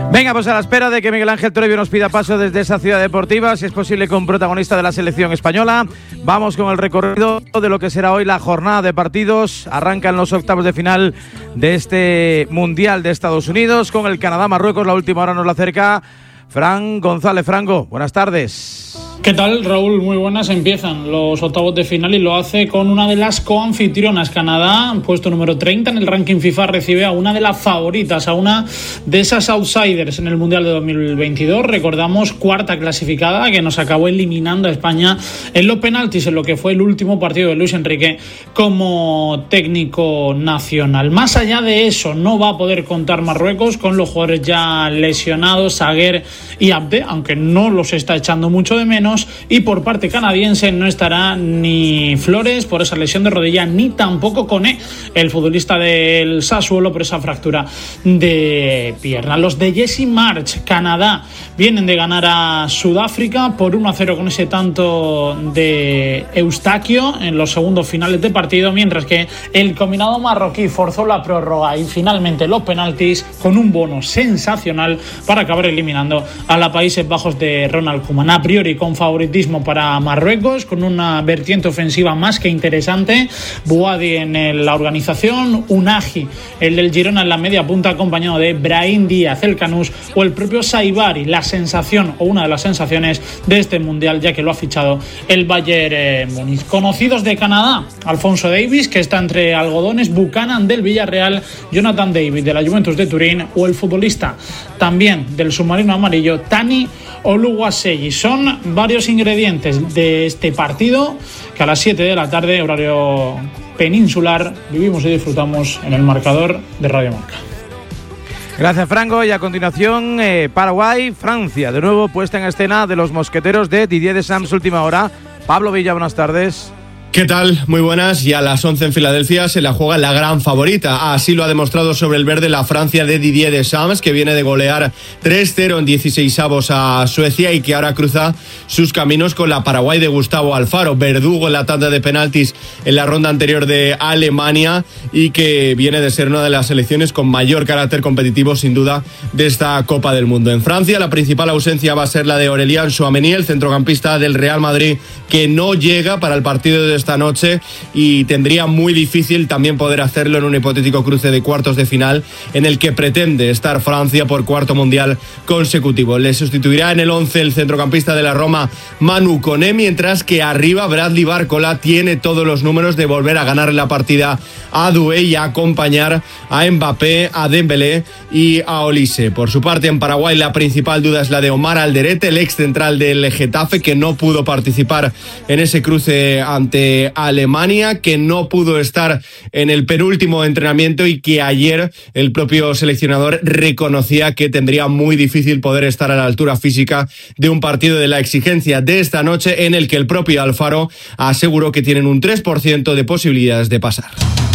Venga, pues a la espera de que Miguel Ángel Toribio nos pida paso desde esa ciudad deportiva, si es posible con protagonista de la selección española, vamos con el recorrido de lo que será hoy la jornada de partidos. Arrancan los octavos de final de este Mundial de Estados Unidos con el Canadá-Marruecos. La última hora nos la acerca Fran González. Franco, buenas tardes. ¿Qué tal, Raúl? Muy buenas. Empiezan los octavos de final y lo hace con una de las coanfitrionas. Canadá, puesto número 30 en el ranking FIFA, recibe a una de las favoritas, a una de esas outsiders en el Mundial de 2022. Recordamos, cuarta clasificada, que nos acabó eliminando a España en los penaltis, en lo que fue el último partido de Luis Enrique como técnico nacional. Más allá de eso, no va a poder contar Marruecos con los jugadores ya lesionados, Aguer y Abde, aunque no los está echando mucho de menos. Y por parte canadiense no estará ni Flores por esa lesión de rodilla, ni tampoco Koné, el futbolista del Sassuolo, por esa fractura de pierna. Los de Jesse Marsch, Canadá, vienen de ganar a Sudáfrica por 1-0 con ese tanto de Eustaquio en los segundos finales de partido, mientras que el combinado marroquí forzó la prórroga y finalmente los penaltis con un bono sensacional para acabar eliminando a la Países Bajos de Ronald Koeman. A priori con favoritismo para Marruecos, con una vertiente ofensiva más que interesante. Bouadi en la organización, Unagi, el del Girona, en la media punta, acompañado de Brahim Díaz, el Canús, o el propio Saibari, la sensación o una de las sensaciones de este Mundial, ya que lo ha fichado el Bayern Múnich. Conocidos de Canadá, Alfonso Davies, que está entre algodones, Buchanan del Villarreal, Jonathan David de la Juventus de Turín, o el futbolista también del submarino amarillo, Tani Oluwaseyi. Son varios ingredientes de este partido que a las 7 de la tarde, horario peninsular, vivimos y disfrutamos en el marcador de Radio Marca. Gracias, Franco. Y a continuación, Paraguay, Francia, de nuevo puesta en escena de los mosqueteros de Didier Deschamps. Última hora. Pablo Villa, buenas tardes. ¿Qué tal? Muy buenas. Y a las 11 en Filadelfia se la juega la gran favorita. Así lo ha demostrado sobre el verde la Francia de Didier Deschamps, que viene de golear 3-0 en 16avos a Suecia y que ahora cruza sus caminos con la Paraguay de Gustavo Alfaro, verdugo en la tanda de penaltis en la ronda anterior de Alemania, y que viene de ser una de las selecciones con mayor carácter competitivo, sin duda, de esta Copa del Mundo. En Francia, la principal ausencia va a ser la de Aurélien Tchouaméni, el centrocampista del Real Madrid, que no llega para el partido de esta noche y tendría muy difícil también poder hacerlo en un hipotético cruce de cuartos de final en el que pretende estar Francia por cuarto mundial consecutivo. Le sustituirá en el 11 el centrocampista de la Roma, Manu Koné, mientras que arriba Bradley Barcola tiene todos los números de volver a ganar la partida a Doué y a acompañar a Mbappé, a Dembélé y a Olise. Por su parte, en Paraguay la principal duda es la de Omar Alderete, el ex central del Getafe, que no pudo participar en ese cruce ante Alemania, que no pudo estar en el penúltimo entrenamiento y que ayer el propio seleccionador reconocía que tendría muy difícil poder estar a la altura física de un partido de la exigencia de esta noche, en el que el propio Alfaro aseguró que tienen un 3% de posibilidades de pasar.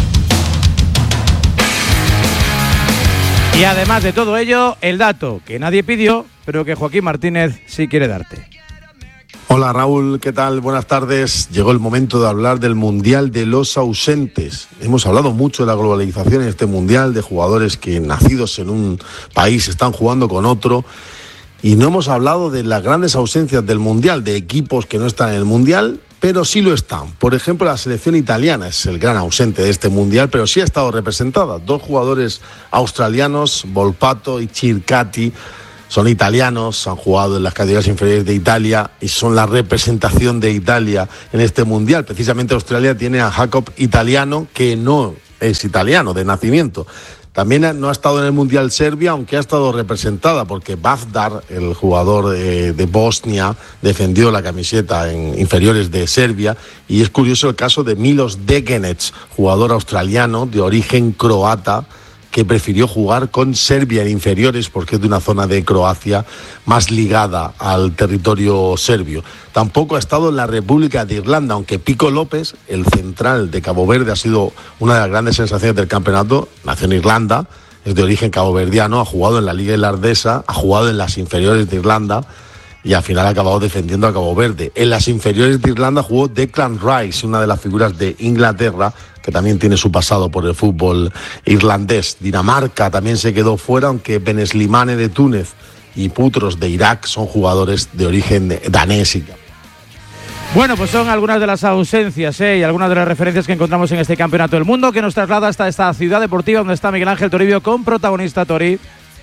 Y además de todo ello, el dato que nadie pidió, pero que Joaquín Martínez sí quiere darte. Hola Raúl, ¿qué tal? Buenas tardes. Llegó el momento de hablar del Mundial de los ausentes. Hemos hablado mucho de la globalización en este Mundial, de jugadores que nacidos en un país están jugando con otro, y no hemos hablado de las grandes ausencias del Mundial, de equipos que no están en el Mundial, pero sí lo están. Por ejemplo, la selección italiana es el gran ausente de este Mundial, pero sí ha estado representada. Dos jugadores australianos, Volpato y Circati, son italianos, han jugado en las categorías inferiores de Italia y son la representación de Italia en este Mundial. Precisamente Australia tiene a Jacob Italiano, que no es italiano de nacimiento. También no ha estado en el Mundial Serbia, aunque ha estado representada, porque Bavdar, el jugador de Bosnia, defendió la camiseta en inferiores de Serbia. Y es curioso el caso de Milos Degenec, jugador australiano de origen croata, que prefirió jugar con Serbia en inferiores porque es de una zona de Croacia más ligada al territorio serbio. Tampoco ha estado en la República de Irlanda, aunque Pico López, el central de Cabo Verde, ha sido una de las grandes sensaciones del campeonato. Nació en Irlanda, es de origen caboverdiano, ha jugado en la Liga Irlandesa, ha jugado en las inferiores de Irlanda y al final ha acabado defendiendo a Cabo Verde. En las inferiores de Irlanda jugó Declan Rice, una de las figuras de Inglaterra, que también tiene su pasado por el fútbol irlandés. Dinamarca también se quedó fuera, aunque Beneslimane de Túnez y Putros de Irak son jugadores de origen danés. Bueno, pues son algunas de las ausencias y algunas de las referencias que encontramos en este Campeonato del Mundo, que nos traslada hasta esta ciudad deportiva donde está Miguel Ángel Toribio con protagonista. Tori.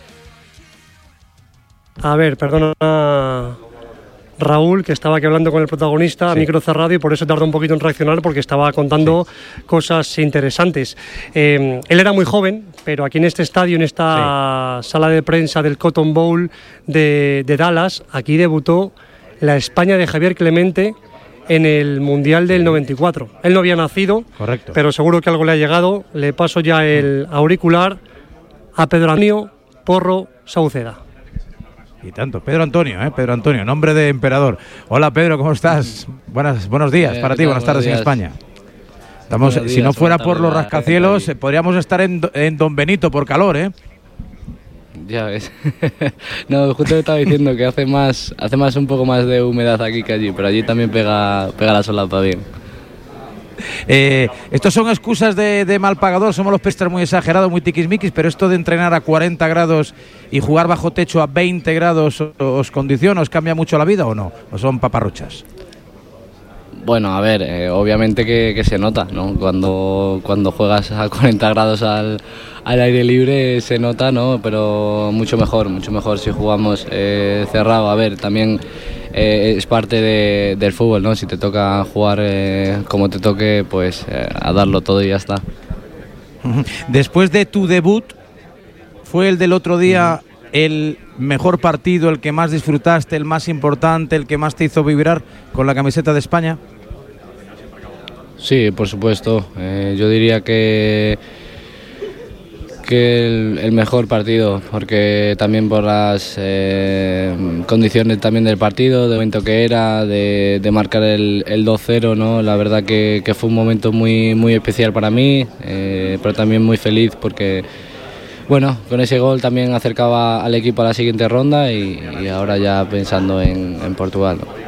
A ver, perdona Raúl, que estaba aquí hablando con el protagonista, a micro cerrado, y por eso tardó un poquito en reaccionar, porque estaba contando cosas interesantes. Él era muy joven, pero aquí en este estadio, en esta sala de prensa del Cotton Bowl de Dallas, aquí debutó la España de Javier Clemente en el Mundial del 94. Él no había nacido, correcto, pero seguro que algo le ha llegado. Le paso ya el auricular a Pedro Antonio Porro Sauceda. Y tanto, Pedro Antonio, nombre de emperador. Hola Pedro, ¿cómo estás? Buenos días para ti, buenas tardes en España. Estamos, si no fuera por los rascacielos, podríamos estar en Don Benito por calor, ¿eh? Ya ves. No, justo estaba diciendo que hace más un poco más de humedad aquí que allí, pero allí también pega la solapa bien. Estos son excusas de mal pagador, somos los pestres muy exagerados, muy tiquismiquis, pero esto de entrenar a 40 grados y jugar bajo techo a 20 grados, ¿os condiciona, os cambia mucho la vida o no? ¿O son paparruchas? Bueno, a ver, obviamente que se nota, ¿no? Cuando juegas a 40 grados al aire libre se nota, ¿no? Pero mucho mejor si jugamos cerrado. A ver, también es parte del fútbol, ¿no? Si te toca jugar como te toque, pues a darlo todo y ya está. Después de tu debut, ¿fue el del otro día el mejor partido, el que más disfrutaste, el más importante, el que más te hizo vibrar con la camiseta de España? Sí, por supuesto. Yo diría que el mejor partido, porque también por las condiciones también del partido, del momento que era, de marcar el 2-0, ¿no? La verdad que fue un momento muy, muy especial para mí, pero también muy feliz porque, bueno, con ese gol también acercaba al equipo a la siguiente ronda y ahora ya pensando en Portugal, ¿no?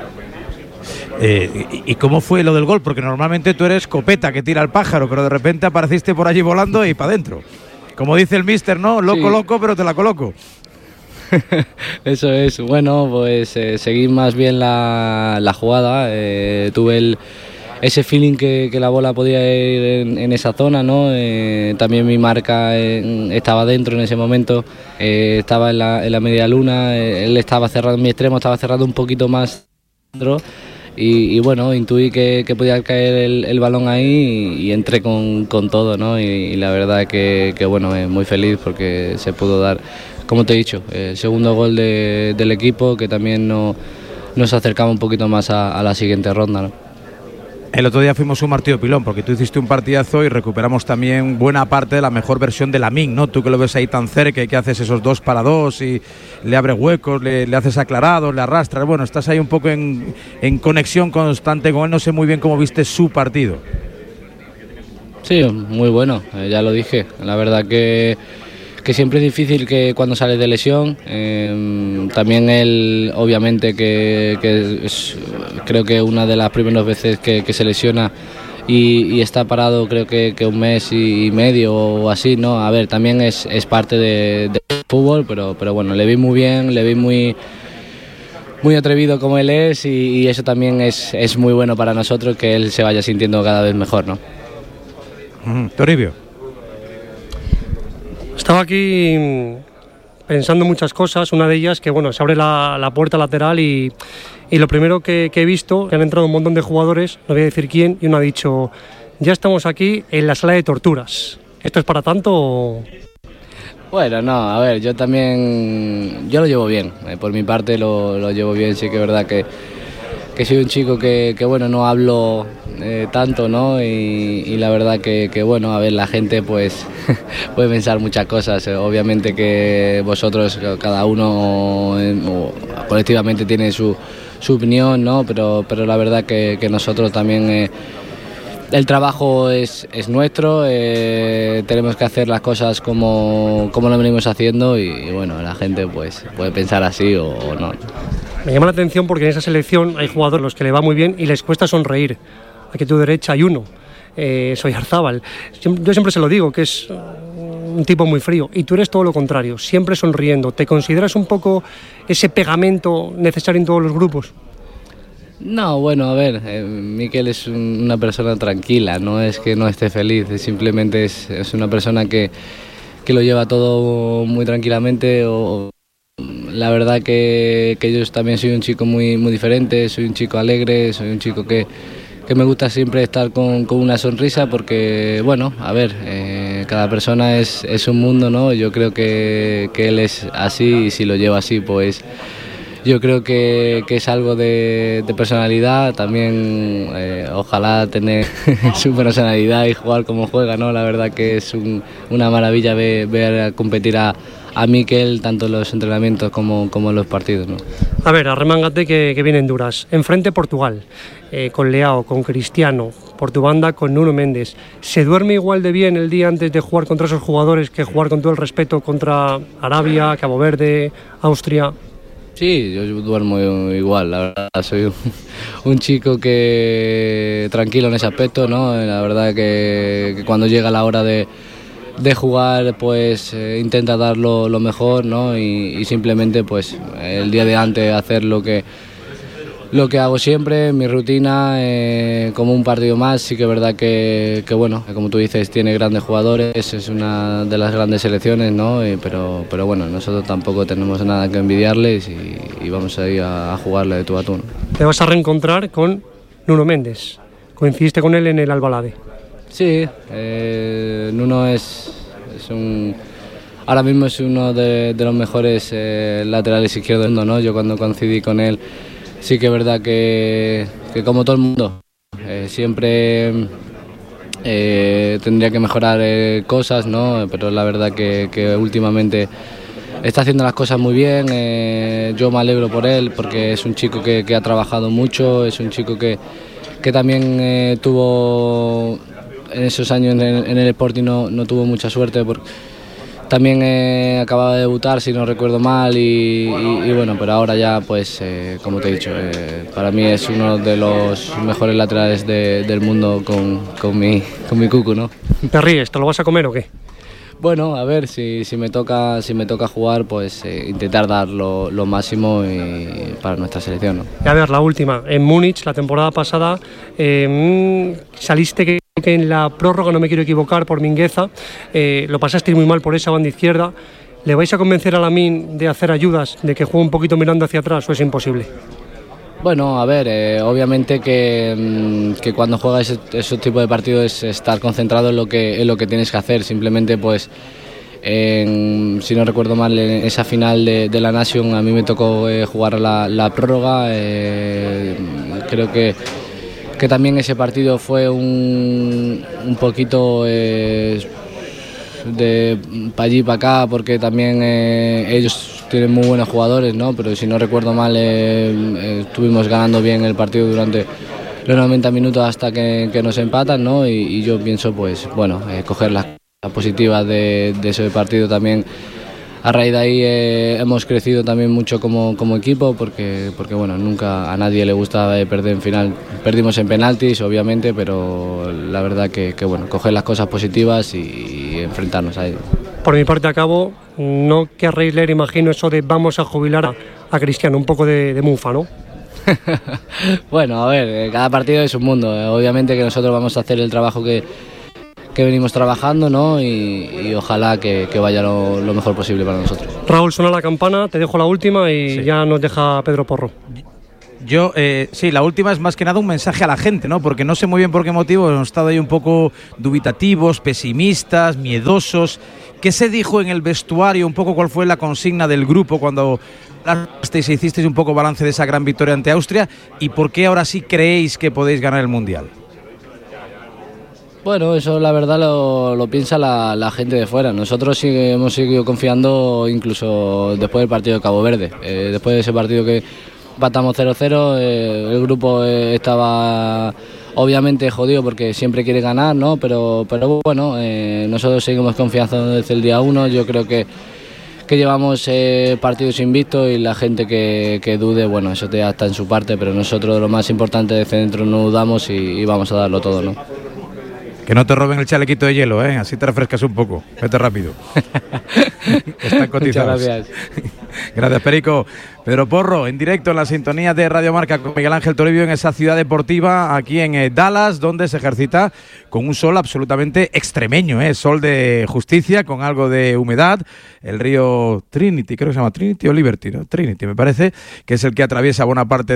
¿Y cómo fue lo del gol? Porque normalmente tú eres copeta que tira al pájaro, pero de repente apareciste por allí volando y para adentro. Como dice el míster, ¿no? Loco, pero te la coloco. Eso es. Bueno, pues seguí más bien la jugada. Tuve ese feeling que la bola podía ir en esa zona, ¿no? También mi marca estaba dentro en ese momento. Estaba en la media luna. Él estaba cerrado, mi extremo estaba cerrado un poquito más dentro. Y bueno, intuí que podía caer el balón ahí y entré con todo, ¿no? Y la verdad que bueno, muy feliz porque se pudo dar, como te he dicho, el segundo gol del equipo, que también nos acercaba un poquito más a la siguiente ronda, ¿no? El otro día fuimos un martillo pilón, porque tú hiciste un partidazo y recuperamos también buena parte de la mejor versión de Lamine, ¿no? Tú que lo ves ahí tan cerca y que haces esos 2 para 2 y le abres huecos, le haces aclarados, le arrastras. Bueno, estás ahí un poco en conexión constante con él. No sé muy bien cómo viste su partido. Sí, muy bueno, ya lo dije. La verdad que siempre es difícil que cuando sales de lesión. También él, obviamente, que es, creo que una de las primeras veces que se lesiona y está parado, creo que un mes y medio o así, ¿no? A ver, también es parte del fútbol, pero bueno, le vi muy bien, le vi muy atrevido como él es y eso también es muy bueno para nosotros, que él se vaya sintiendo cada vez mejor, ¿no? Toribio. Estaba aquí pensando muchas cosas, una de ellas que bueno, se abre la puerta lateral y lo primero que he visto, que han entrado un montón de jugadores, no voy a decir quién, y uno ha dicho, ya estamos aquí en la sala de torturas. ¿Esto es para tanto o...? Bueno, no, a ver, yo lo llevo bien, por mi parte lo llevo bien, sí que es verdad que soy un chico que bueno, no hablo tanto, ¿no? Y la verdad que bueno, a ver, la gente pues puede pensar muchas cosas. Obviamente que vosotros, cada uno colectivamente tiene su opinión, ¿no? Pero la verdad que nosotros también el trabajo es nuestro, tenemos que hacer las cosas como lo venimos haciendo y bueno, la gente pues puede pensar así o no. Me llama la atención porque en esa selección hay jugadores los que le va muy bien y les cuesta sonreír. Aquí a tu derecha hay uno. Oyarzábal. Yo siempre se lo digo, que es un tipo muy frío, y tú eres todo lo contrario, siempre sonriendo. ¿Te consideras un poco ese pegamento necesario en todos los grupos? No, bueno, a ver, Mikel es una persona tranquila, no es que no esté feliz, simplemente es una persona que lo lleva todo muy tranquilamente. La verdad que yo también soy un chico muy diferente, soy un chico alegre, soy un chico que me gusta siempre estar con una sonrisa, porque, bueno, a ver, cada persona es un mundo, ¿no? Yo creo que él es así, y si lo lleva así, pues yo creo que es algo de personalidad. También ojalá tener su personalidad y jugar como juega, ¿no? La verdad que es una maravilla ver competir a Mikel, tanto en los entrenamientos como en los partidos, ¿no? A ver, arremángate que vienen duras. Enfrente Portugal, con Leao, con Cristiano, por tu banda con Nuno Méndez. ¿Se duerme igual de bien el día antes de jugar contra esos jugadores que jugar, con todo el respeto, contra Arabia, Cabo Verde, Austria? Sí, yo duermo igual, la verdad, soy un chico que tranquilo en ese aspecto, ¿no? La verdad que cuando llega la hora de jugar, pues intenta dar lo mejor, ¿no? Y simplemente, pues el día de antes hacer lo que hago siempre, mi rutina, como un partido más. Sí que es verdad que bueno, como tú dices, tiene grandes jugadores, es una de las grandes selecciones, ¿no? Pero bueno, nosotros tampoco tenemos nada que envidiarles, y vamos a ir a jugarle de tú a tú, ¿no? Te vas a reencontrar con Nuno Méndez. ¿Coincidiste con él en el Albalade? Sí, Nuno ahora mismo es uno de los mejores laterales izquierdos del mundo, ¿no? Yo cuando coincidí con él, sí que es verdad que como todo el mundo, siempre tendría que mejorar cosas, ¿no? Pero la verdad que últimamente está haciendo las cosas muy bien. Yo me alegro por él, porque es un chico que ha trabajado mucho, es un chico que también tuvo en esos años en el Sporting no tuvo mucha suerte, porque también acababa de debutar, si no recuerdo mal, y bueno, pero ahora ya, pues como te he dicho, para mí es uno de los mejores laterales del mundo con mi Cucu, ¿no? ¿Te ríes? ¿Te lo vas a comer o qué? Bueno, a ver, si me toca jugar, pues intentar dar lo máximo para nuestra selección, ¿no? Y a ver, la última, en Múnich, la temporada pasada, saliste que en la prórroga, no me quiero equivocar, por Mingueza, lo pasaste muy mal por esa banda izquierda. ¿Le vais a convencer a Lamine de hacer ayudas, de que juegue un poquito mirando hacia atrás, o es imposible? Bueno, a ver, obviamente que cuando juegas esos tipos de partidos es estar concentrado en lo que tienes que hacer. Simplemente, pues, si no recuerdo mal, en esa final de la Nation a mí me tocó jugar la prórroga. Creo que también ese partido fue un poquito de para allí para acá, porque también ellos tienen muy buenos jugadores, ¿no? Pero si no recuerdo mal, estuvimos ganando bien el partido durante los 90 minutos hasta que nos empatan, ¿no? Y yo pienso, pues bueno, coger las positivas de ese partido también. A raíz de ahí hemos crecido también mucho como equipo, porque bueno, nunca a nadie le gusta perder en final. Perdimos en penaltis, obviamente, pero la verdad que bueno, coger las cosas positivas y enfrentarnos a ello. Por mi parte acabo, no querréis leer, imagino, eso de vamos a jubilar a Cristiano, un poco de mufa, ¿no? Bueno, a ver, cada partido es un mundo. Obviamente que nosotros vamos a hacer el trabajo que venimos trabajando, ¿no? Y ojalá que vaya lo mejor posible para nosotros. Raúl, suena la campana, te dejo la última y sí, ya nos deja Pedro Porro. Yo, sí, la última es más que nada un mensaje a la gente, ¿no? Porque no sé muy bien por qué motivo hemos estado ahí un poco dubitativos, pesimistas, miedosos. ¿Qué se dijo en el vestuario? Un poco cuál fue la consigna del grupo cuando hicisteis un poco balance de esa gran victoria ante Austria, y por qué ahora sí creéis que podéis ganar el Mundial. Bueno, eso la verdad lo piensa la gente de fuera. Nosotros sí hemos seguido confiando, incluso después del partido de Cabo Verde. Después de ese partido que empatamos 0-0, el grupo estaba obviamente jodido porque siempre quiere ganar, ¿no? Pero bueno, nosotros seguimos confiando desde el día 1. Yo creo que llevamos partidos invictos, y la gente que dude, bueno, eso ya está en su parte, pero nosotros lo más importante desde dentro no dudamos y vamos a darlo todo, ¿no? Que no te roben el chalequito de hielo, así te refrescas un poco. Vete rápido. Están cotizados. Muchas gracias. Gracias, Perico. Pedro Porro, en directo en la sintonía de Radio Marca con Miguel Ángel Toribio en esa ciudad deportiva aquí en Dallas, donde se ejercita con un sol absolutamente extremeño, sol de justicia con algo de humedad. El río Trinity, creo que se llama Trinity o Liberty, ¿no? Trinity me parece, que es el que atraviesa buena parte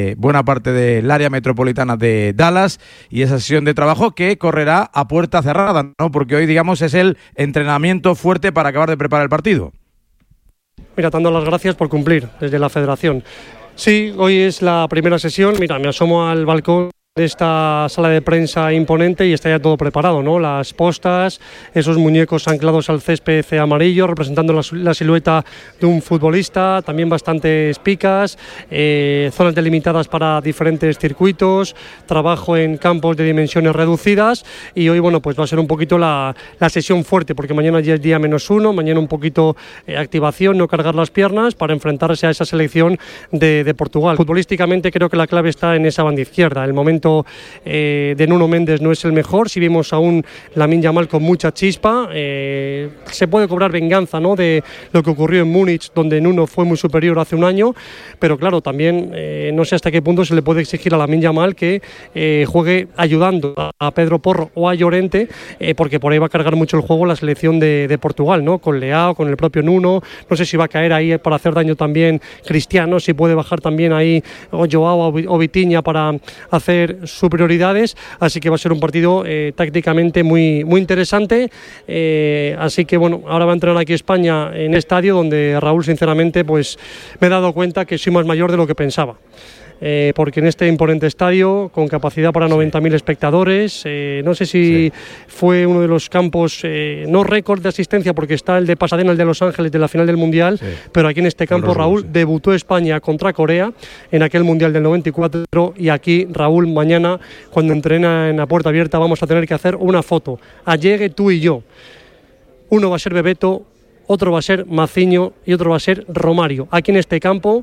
del área metropolitana de Dallas, y esa sesión de trabajo que correrá a puerta cerrada, ¿no? Porque hoy, digamos, es el entrenamiento fuerte para acabar de preparar el partido. Mira, dando las gracias por cumplir desde la Federación. Sí, hoy es la primera sesión. Mira, me asomo al balcón de esta sala de prensa imponente y está ya todo preparado, ¿no? Las postas, esos muñecos anclados al césped amarillo, representando la silueta de un futbolista, también bastantes picas, zonas delimitadas para diferentes circuitos, trabajo en campos de dimensiones reducidas, y hoy, bueno, pues va a ser un poquito la sesión fuerte, porque mañana ya es día -1, mañana un poquito activación, no cargar las piernas para enfrentarse a esa selección de Portugal. Futbolísticamente creo que la clave está en esa banda izquierda. El momento de Nuno Méndez no es el mejor. Si vimos a un Lamine Yamal con mucha chispa, se puede cobrar venganza, ¿no?, de lo que ocurrió en Múnich, donde Nuno fue muy superior hace un año, pero claro, también no sé hasta qué punto se le puede exigir a Lamine Yamal que juegue ayudando a Pedro Porro o a Llorente, porque por ahí va a cargar mucho el juego la selección de Portugal, ¿no?, con Leao, con el propio Nuno. No sé si va a caer ahí para hacer daño también Cristiano, si puede bajar también ahí o Joao o Vitinha para hacer superioridades, así que va a ser un partido tácticamente muy, muy interesante, así que bueno, ahora va a entrenar aquí España en el estadio, donde Raúl, sinceramente, pues me he dado cuenta que soy más mayor de lo que pensaba. Porque en este imponente estadio, con capacidad para 90.000 espectadores, no sé si fue uno de los campos, no récord de asistencia, porque está el de Pasadena, el de Los Ángeles, de la final del Mundial, pero aquí en este campo, Raúl, debutó España contra Corea en aquel Mundial del 94, y aquí, Raúl, mañana, cuando entrena en la puerta abierta, vamos a tener que hacer una foto, allegue tú y yo. Uno va a ser Bebeto, otro va a ser Maciño y otro va a ser Romario. Aquí en este campo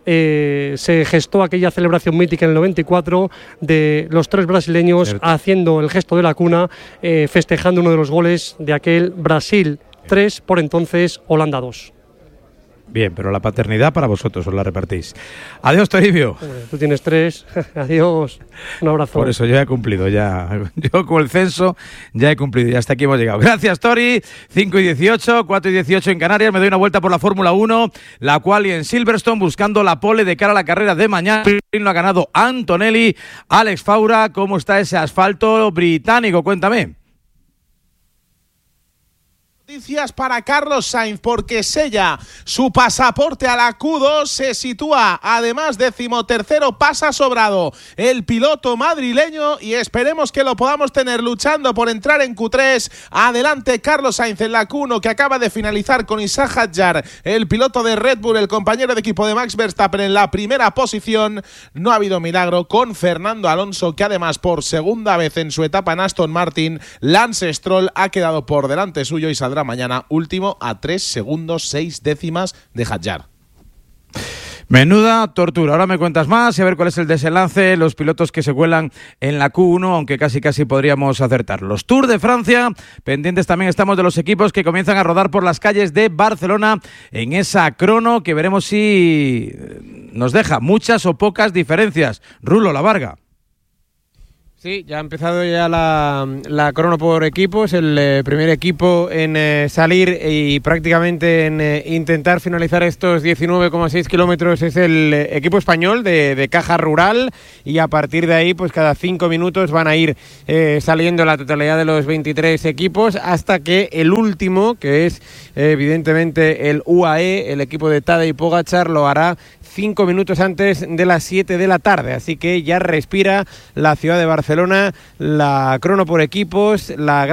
se gestó aquella celebración mítica en el 94 de los tres brasileños haciendo el gesto de la cuna, festejando uno de los goles de aquel Brasil 3, por entonces Holanda 2. Bien, pero la paternidad para vosotros, os la repartís. Adiós, Toribio. Tú tienes 3, adiós, un abrazo. Por eso yo ya he cumplido, yo con el censo ya he cumplido, y hasta aquí hemos llegado. Gracias, Tori. 5:18, 4:18 en Canarias. Me doy una vuelta por la Fórmula 1, la cual y en Silverstone, buscando la pole de cara a la carrera de mañana. Lo ha ganado Antonelli. Alex Faura, ¿cómo está ese asfalto británico? Cuéntame. Noticias para Carlos Sainz, porque sella su pasaporte a la Q2, se sitúa además 13º, pasa sobrado el piloto madrileño, y esperemos que lo podamos tener luchando por entrar en Q3. Adelante Carlos Sainz en la Q1, que acaba de finalizar con Isaac Hadjar, el piloto de Red Bull, el compañero de equipo de Max Verstappen, en la primera posición. No ha habido milagro con Fernando Alonso, que además por segunda vez en su etapa en Aston Martin, Lance Stroll ha quedado por delante suyo y saldrá mañana último a 3 segundos 6 décimas de Hadjar. Menuda tortura. Ahora me cuentas más y a ver cuál es el desenlace, los pilotos que se cuelan en la Q1, aunque casi podríamos acertar. Los Tour de Francia, pendientes también estamos de los equipos que comienzan a rodar por las calles de Barcelona en esa crono, que veremos si nos deja muchas o pocas diferencias. Rulo, La Varga. Sí, ya ha empezado ya la crono por equipos. El primer equipo en salir y prácticamente en intentar finalizar estos 19,6 kilómetros es el equipo español de Caja Rural, y a partir de ahí pues cada 5 minutos van a ir saliendo la totalidad de los 23 equipos, hasta que el último, que es evidentemente el UAE, el equipo de Tadej Pogačar, lo hará 5 minutos antes de las 7 de la tarde, así que ya respira la ciudad de Barcelona la crono por equipos, la